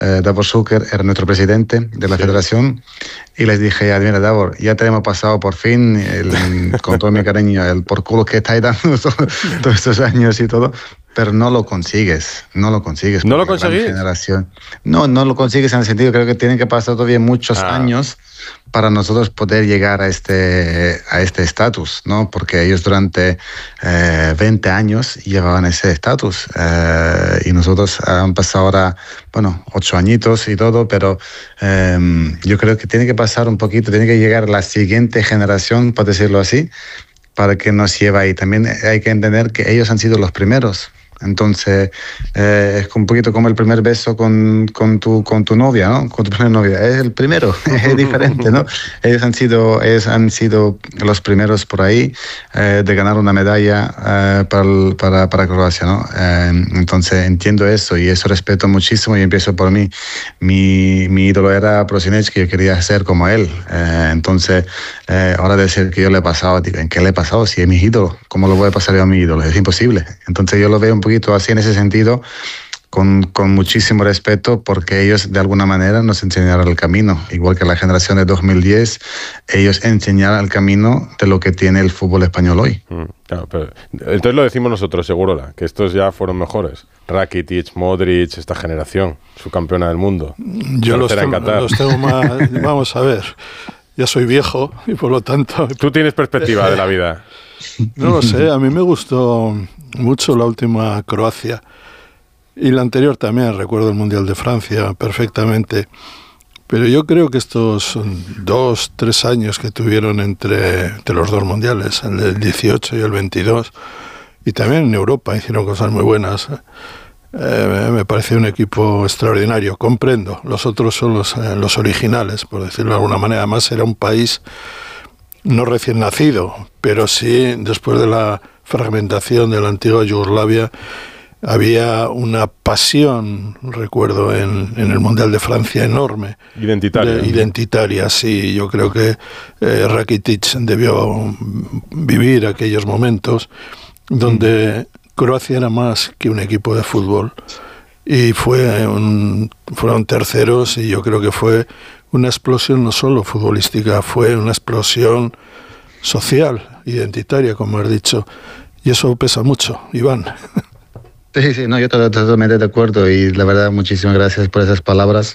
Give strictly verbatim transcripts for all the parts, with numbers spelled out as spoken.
eh, Davor Šuker era nuestro presidente de la sí. federación, y les dije, mira Davor, ya te hemos pasado por fin, el, con todo mi cariño, el por culo que estáis dando todos estos años y todo, pero no lo consigues, no lo consigues. ¿No lo conseguís? Generación, no, no lo consigues en el sentido, creo que tienen que pasar todavía muchos ah. años para nosotros poder llegar a este a este estatus, ¿no? Porque ellos durante eh, veinte años llevaban ese estatus eh, y nosotros han pasado ahora, bueno, ocho añitos y todo, pero eh, yo creo que tiene que pasar un poquito, tiene que llegar la siguiente generación, por decirlo así, para que nos lleve ahí. También hay que entender que ellos han sido los primeros. Entonces, eh, es un poquito como el primer beso con, con, tu, con tu novia, ¿no? Con tu primera novia. Es el primero, es diferente, ¿no? Ellos han sido, ellos han sido los primeros por ahí eh, de ganar una medalla eh, para, para, para Croacia, ¿no? Eh, entonces, entiendo eso y eso respeto muchísimo y empiezo por mí. Mi, mi ídolo era Prosinecki, yo quería ser como él. Eh, entonces, eh, ahora decir que yo le he pasado, digo, ¿en qué le he pasado? Si es mi ídolo, ¿cómo lo voy a pasar yo a mi ídolo? Es imposible. Entonces, yo lo veo un poquito así en ese sentido, con, con muchísimo respeto, porque ellos de alguna manera nos enseñaron el camino, igual que la generación de dos mil diez, ellos enseñaron el camino de lo que tiene el fútbol español hoy. Mm, claro, pero, entonces lo decimos nosotros, seguro, que estos ya fueron mejores. Rakitic, Modric, esta generación, su campeona del mundo. Yo los tengo, los tengo más, vamos a ver, ya soy viejo y por lo tanto... Tú tienes perspectiva de la vida. No lo sé, a mí me gustó mucho la última Croacia y la anterior también, recuerdo el Mundial de Francia perfectamente, pero yo creo que estos dos, tres años que tuvieron entre, entre los dos mundiales, el del dieciocho y el veintidós, y también en Europa hicieron cosas muy buenas, eh, me parece un equipo extraordinario. Comprendo, los otros son los, eh, los originales, por decirlo de alguna manera. Además era un país no recién nacido, pero sí después de la fragmentación de la antigua Yugoslavia había una pasión, recuerdo, en, en el Mundial de Francia enorme. Identitaria. De, identitaria, sí. Yo creo que eh, Rakitic debió vivir aquellos momentos donde mm. Croacia era más que un equipo de fútbol y fue un, fueron terceros y yo creo que fue una explosión no solo futbolística, fue una explosión social, identitaria, como has dicho. Y eso pesa mucho, Iván. Sí, sí, no, yo estoy totalmente de acuerdo y la verdad muchísimas gracias por esas palabras.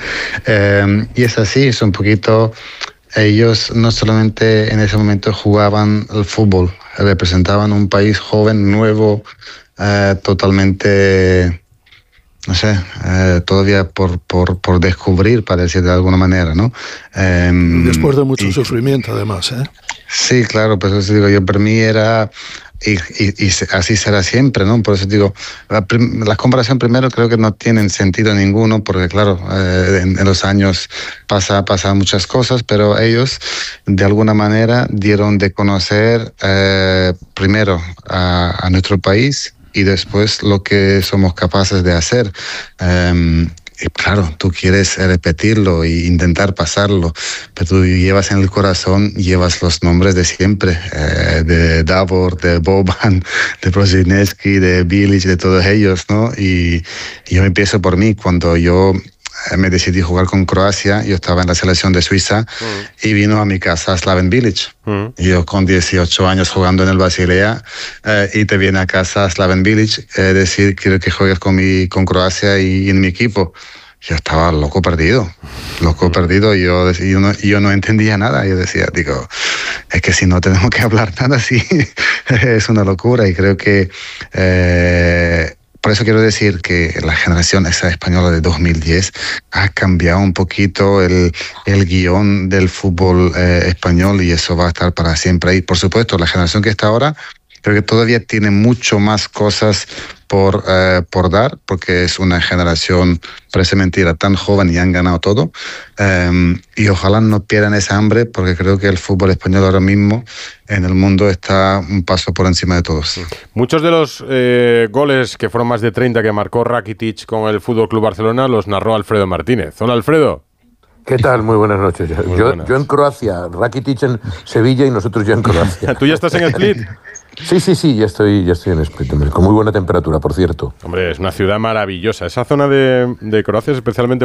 eh, y es así, es un poquito, ellos no solamente en ese momento jugaban el fútbol, representaban un país joven, nuevo, eh, totalmente... no sé, eh, todavía por, por, por descubrir, para decir de alguna manera, ¿no? Eh, Después de mucho y, sufrimiento, además, ¿eh? Sí, claro, pues eso digo, yo para mí era, y, y, y así será siempre, ¿no? Por eso digo, la, la comparación primero creo que no tiene sentido ninguno, porque claro, eh, en, en los años pasa, pasan muchas cosas, pero ellos de alguna manera dieron de conocer eh, primero a, a nuestro país, y después lo que somos capaces de hacer. Um, y claro, tú quieres repetirlo e intentar pasarlo, pero tú llevas en el corazón, llevas los nombres de siempre, eh, de Davor, de Boban, de Prosinecki, de Bilic, de todos ellos, ¿no? Y, y yo empiezo por mí, cuando yo me decidí jugar con Croacia, yo estaba en la selección de Suiza mm. y vino a mi casa Slaven Bilic. Mm. Y yo con dieciocho años jugando en el Basilea eh, y te viene a casa Slaven Bilic, eh, decir quiero que juegues con, mi, con Croacia y, y en mi equipo. Yo estaba loco perdido, loco mm. perdido y yo, y yo, no, y yo no entendía nada. Yo decía, digo, es que si no tenemos que hablar nada así, es una locura. Y creo que... Eh, Por eso quiero decir que la generación esa española de dos mil diez ha cambiado un poquito el, el guión del fútbol eh, español y eso va a estar para siempre ahí. Por supuesto, la generación que está ahora creo que todavía tiene mucho más cosas por, eh, por dar, porque es una generación, parece mentira, tan joven y han ganado todo. Um, y ojalá no pierdan esa hambre, porque creo que el fútbol español ahora mismo en el mundo está un paso por encima de todos. Muchos de los eh, goles, que fueron más de treinta, que marcó Rakitic con el F C Barcelona, los narró Alfredo Martínez. Hola, Alfredo. ¿Qué tal? Muy buenas noches. Muy yo, buenas. yo en Croacia, Rakitic en Sevilla y nosotros ya en Croacia. ¿Tú ya estás en el Split? Sí, sí, sí, ya estoy, ya estoy en Split, hombre, con muy buena temperatura, por cierto. Hombre, es una ciudad maravillosa. Esa zona de, de Croacia es especialmente